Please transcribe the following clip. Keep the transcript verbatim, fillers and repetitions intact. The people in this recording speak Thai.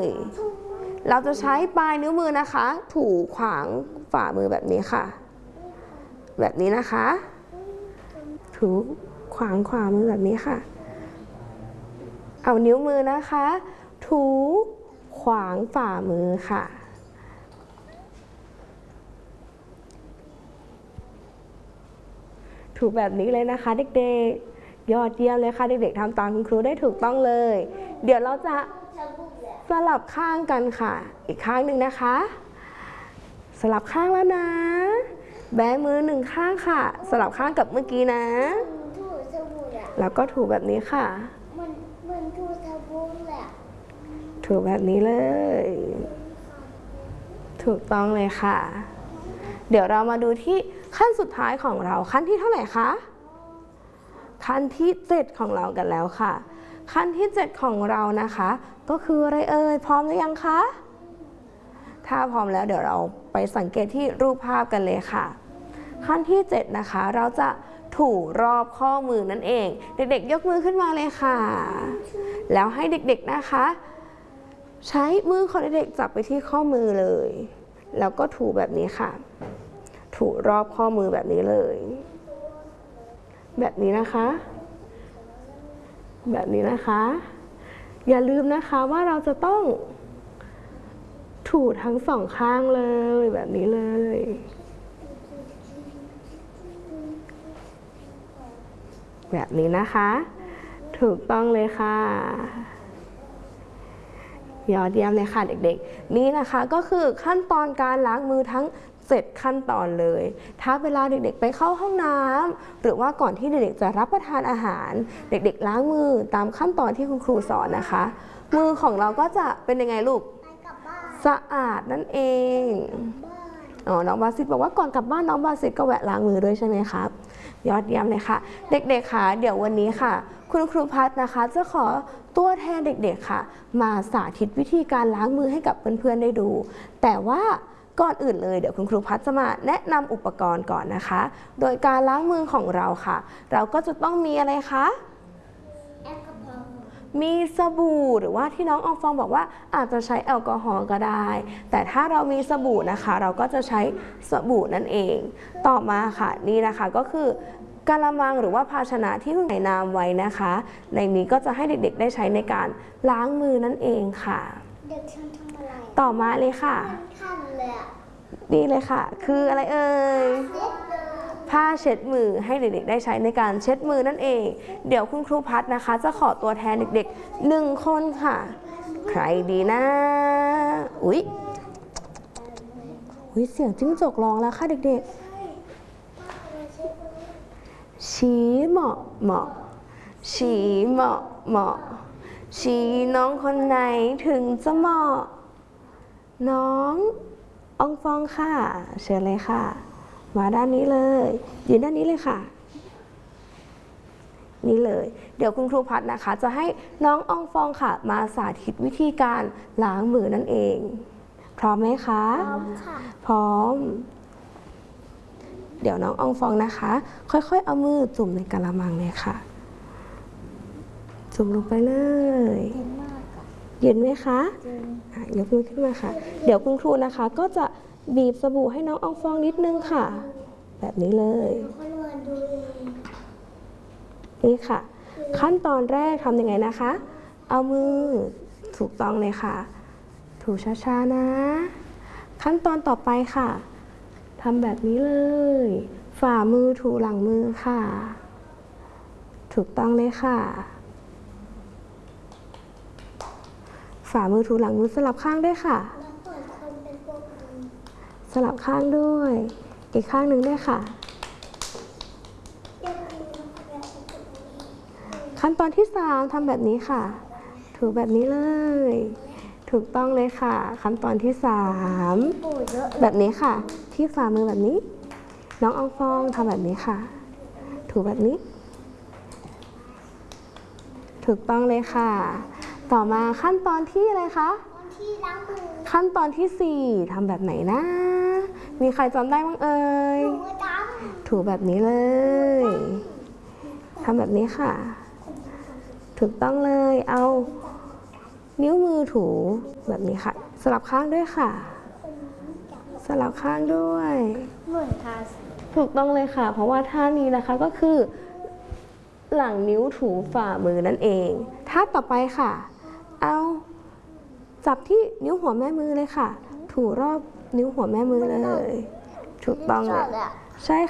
เราจะใช้ปลายนิ้วมือนะคะ ถูขวางฝ่ามือแบบนี้ค่ะแบบนี้นะคะถูขวางขวามือแบบนี้ค่ะเอานิ้วมือนะคะถูขวางฝ่ามือค่ะถูแบบนี้เลยนะคะเด็กๆยอดเยี่ยมเลยค่ะเด็กๆทำตามคุณครูได้ถูกต้องเลยเดี๋ยวเราจะสลับข้างกันค่ะอีกข้างหนึ่งนะคะสลับข้างแล้วนะแบมือหนึ่งข้างค่ะสลับข้างกับเมื่อกี้นะแล้วก็ถูแบบนี้ค่ะมันมันถูสบู่แหละถูแบบนี้เลยถูกต้องเลยค่ะเดี๋ยวเรามาดูที่ขั้นสุดท้ายของเราขั้นที่เท่าไหร่คะขั้นที่เจ็ดของเรากันแล้วค่ะขั้นที่เจ็ดของเรานะคะก็คืออะไรเอ่ยพร้อมหรือยังคะถ้าพร้อมแล้วเดี๋ยวเราไปสังเกตที่รูปภาพกันเลยค่ะขั้นที่เจ็ดนะคะเราจะถูรอบข้อมือนั่นเองเด็กๆยกมือขึ้นมาเลยค่ะแล้วให้เด็กๆนะคะใช้มือของเด็กๆจับไปที่ข้อมือเลยแล้วก็ถูแบบนี้ค่ะถูรอบข้อมือแบบนี้เลยแบบนี้นะคะแบบนี้นะคะอย่าลืมนะคะว่าเราจะต้องถูทั้งสองข้างเลยแบบนี้เลยแบบนี้นะคะถูกต้องเลยค่ะยอดเยี่ยมเลยค่ะเด็กๆนี่นะคะก็คือขั้นตอนการล้างมือทั้งเจ็ดขั้นตอนเลยถ้าเวลาเด็กๆไปเข้าห้องน้ำหรือว่าก่อนที่เด็กๆจะรับประทานอาหารเด็กๆล้างมือตามขั้นตอนที่คุณครูสอนนะคะมือของเราก็จะเป็นยังไงลูกสะอาดนั่นเองอ๋อน้องบาสิตบอกว่าก่อนกลับบ้านน้องบาสิตก็แวะล้างมือด้วยใช่ไหมครับยอดเยี่ยมเลยค่ะเด็กๆค่ะเดี๋ยววันนี้ค่ะคุณครูพัฒน์นะคะจะขอตัวแทนเด็กๆค่ะมาสาธิตวิธีการล้างมือให้กับเพื่อนๆได้ดูแต่ว่าก่อนอื่นเลยเดี๋ยวคุณครูพัฒน์จะมาแนะนำอุปกรณ์ก่อนนะคะโดยการล้างมือของเราค่ะเราก็จะต้องมีอะไรคะมีสบู่หรือว่าที่น้องอองฟองบอกว่าอาจจะใช้แอลกอฮอล์ก็ได้แต่ถ้าเรามีสบู่นะคะเราก็จะใช้สบู่นั่นเองต่อมาค่ะนี่นะคะก็คือกะละมังหรือว่าภาชนะที่คุณใส่น้ำไว้นะคะในนี้ก็จะให้เด็กๆได้ใช้ในการล้างมือนั่นเองค่ะเด็กฉันทำอะไรต่อมาเลยค่ะนี่เลยค่ะคืออะไรเอ่ยผ้าเช็ดมือให้เด็กๆได้ใช้ในการเช็ดมือนั่นเองเดี๋ยวคุณครูพัฒน์นะคะจะขอตัวแทนเด็กๆหนึ่งคนค่ะใครดีนะอุ๊ยอุ๊ยเสียงจิ้งจกร้องแล้วค่ะเด็กๆชี้เหมาะเหมาะชี้เหมาะเหมาะชี้น้องคนไหนถึงจะเหมาะน้องอองฟองค่ะเชิญเลยค่ะมาด้านนี้เลยยืนด้านนี้เลยค่ะนี่เลยเดี๋ยวคุณครูพัฒน์นะคะจะให้น้องอองฟองค่ะมาสาธิตวิธีการล้างมือนั่นเองพร้อมไหมคะพร้อมค่ะพร้อมเดี๋ยวน้องอองฟองนะคะค่อยๆเอามือจุ่มในกะละมังเลยค่ะจุ่มลงไปเลยเย็นไหมคะยกมือขึ้นมาค่ะเดี๋ยวคุณครูนะคะก็จะบีบสบู่ให้น้องอองฟองนิดนึงค่ะแบบนี้เลยนี่ค่ะขั้นตอนแรกทำยังไงนะคะเอามือถูกต้องเลยค่ะถูช้าๆนะขั้นตอนต่อไปค่ะทำแบบนี้เลยฝ่ามือถูหลังมือค่ะถูกต้องเลยค่ะฝ่ามือถูหลังมือสลับข้างด้วยค่ะสลับข้างด้วยอีกข้างหนึ่งด้วยค่ะขั้นตอนที่สามทำแบบนี้ค่ะถูแบบนี้เลยถูกต้องเลยค่ะขั้นตอนที่สามแบบนี้ค่ะที่ฝ่ามือแบบนี้น้องอองฟองทำแบบนี้ค่ะถูแบบนี้ถูกต้องเลยค่ะต่อมาขั้นตอนที่อะไรคะขั้นตอนที่สี่ทำแบบไหนนะมีใครจำได้บ้างเอ่ยถูแบบนี้เลยทำแบบนี้ค่ะถูกต้องเลยเอานิ้วมือถูแบบนี้ค่ะ สลับข้างด้วยค่ะ สลับข้างด้วยเหมือนทาสีถูกต้องเลยค่ะ เพราะว่าท่านี้นะคะก็คือ หลังนิ้วถูฝ่ามือนั่นเองท่าต่อไปค่ะ เอาจับที่นิ้วหัวแม่มือเลยค่ะ ถูรอบนิ้วหัวแม่มือเลย ถูกต้องเลย ใช่